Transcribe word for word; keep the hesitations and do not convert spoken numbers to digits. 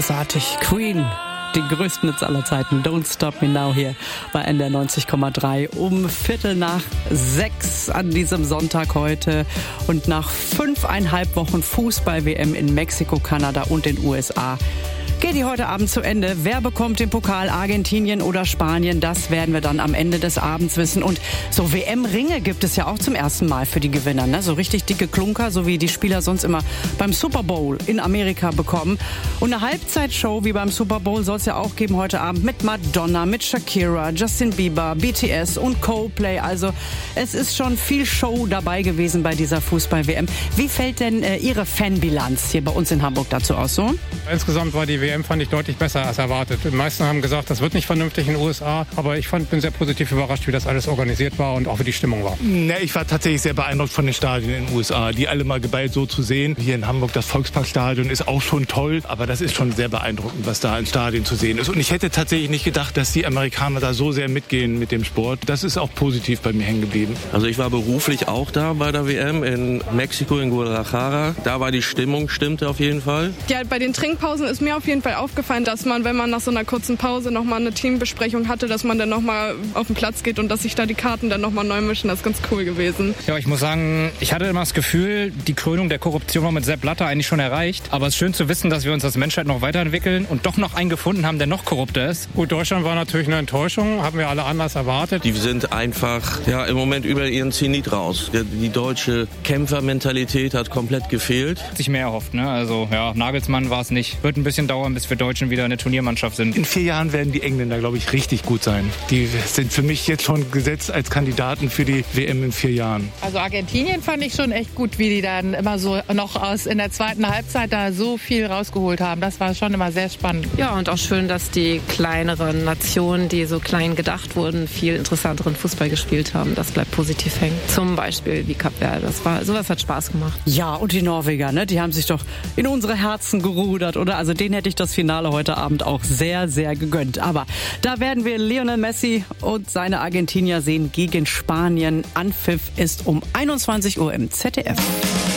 großartig. Queen, den größten Hits aller Zeiten. Don't Stop Me Now hier bei N D R neunzig Komma drei um Viertel nach sechs an diesem Sonntag heute. Und nach fünfeinhalb Wochen Fußball-W M in Mexiko, Kanada und den U S A geht die heute Abend zu Ende. Wer bekommt den Pokal, Argentinien oder Spanien? Das werden wir dann am Ende des Abends wissen. Und so W M-Ringe gibt es ja auch zum ersten Mal für die Gewinner. Ne? So richtig dicke Klunker, so wie die Spieler sonst immer beim Super Bowl in Amerika bekommen. Und eine Halbzeitshow wie beim Super Bowl soll es ja auch geben heute Abend mit Madonna, mit Shakira, Justin Bieber, B T S und Coldplay. Also es ist schon viel Show dabei gewesen bei dieser Fußball-W M. Wie fällt denn äh, Ihre Fanbilanz hier bei uns in Hamburg dazu aus? So? Insgesamt war die W M, fand ich, deutlich besser als erwartet. Die meisten haben gesagt, das wird nicht vernünftig in den U S A, aber ich fand, bin sehr positiv überrascht, wie das alles organisiert war und auch wie die Stimmung war. Ne, ich war tatsächlich sehr beeindruckt von den Stadien in den U S A, die alle mal geballt so zu sehen. Hier in Hamburg das Volksparkstadion ist auch schon toll, aber das ist schon sehr beeindruckend, was da in Stadien zu sehen ist. Und ich hätte tatsächlich nicht gedacht, dass die Amerikaner da so sehr mitgehen mit dem Sport. Das ist auch positiv bei mir hängen geblieben. Also ich war beruflich auch da bei der W M in Mexiko, in Guadalajara. Da war die Stimmung, stimmte auf jeden Fall. Ja, bei den Trinkpausen ist mir auf jeden Fall aufgefallen, dass man, wenn man nach so einer kurzen Pause nochmal eine Teambesprechung hatte, dass man dann nochmal auf den Platz geht und dass sich da die Karten dann nochmal neu mischen. Das ist ganz cool gewesen. Ja, ich muss sagen, ich hatte immer das Gefühl, die Krönung der Korruption war mit Sepp Blatter eigentlich schon erreicht. Aber es ist schön zu wissen, dass wir uns als Menschheit noch weiterentwickeln und doch noch einen gefunden haben, der noch korrupter ist. Gut, Deutschland war natürlich eine Enttäuschung, haben wir alle anders erwartet. Die sind einfach ja, im Moment über ihren Zenit raus. Die deutsche Kämpfermentalität hat komplett gefehlt. Hat sich mehr erhofft, ne? Also ja, Nagelsmann war es nicht. Wird ein bisschen dauern, bis wir Deutschen wieder eine Turniermannschaft sind. In vier Jahren werden die Engländer, glaube ich, richtig gut sein. Die sind für mich jetzt schon gesetzt als Kandidaten für die W M in vier Jahren. Also Argentinien fand ich schon echt gut, wie die dann immer so noch aus in der zweiten Halbzeit da so viel rausgeholt haben. Das war schon immer sehr spannend. Ja, und auch schön, dass die kleineren Nationen, die so klein gedacht wurden, viel interessanteren Fußball gespielt haben. Das bleibt positiv hängen. Zum Beispiel wie Kap Verde. Das war, sowas hat Spaß gemacht. Ja, und die Norweger, ne? Die haben sich doch in unsere Herzen gerudert, oder? Also denen hätte ich das Finale heute Abend auch sehr, sehr gegönnt. Aber da werden wir Lionel Messi und seine Argentinier sehen gegen Spanien. Anpfiff ist um einundzwanzig Uhr im Z D F.